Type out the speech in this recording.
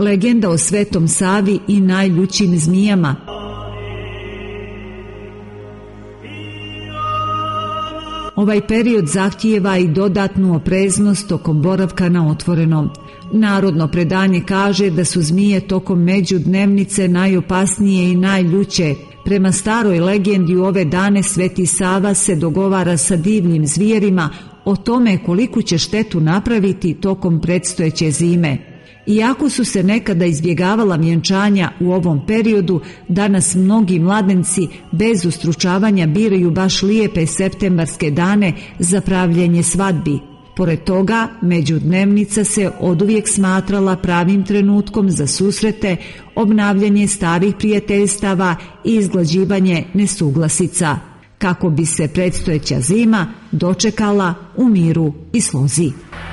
legenda o Svetom Savi i najljućim zmijama, ovaj period zahtijeva i dodatnu opreznost tokom boravka na otvorenom. Narodno predanje kaže da su zmije tokom međudnevnice najopasnije i najljuće. Prema staroj legendi u ove dane Sveti Sava se dogovara sa divnim zvijerima o tome koliku će štetu napraviti tokom predstojeće zime. Iako su se nekada izbjegavala vjenčanja u ovom periodu, danas mnogi mladenci bez ustručavanja biraju baš lijepe septembarske dane za pravljenje svadbi. Pored toga, međudnevnica se oduvijek smatrala pravim trenutkom za susrete, obnavljanje starih prijateljstava i izglađivanje nesuglasica, kako bi se predstojeća zima dočekala u miru i slozi.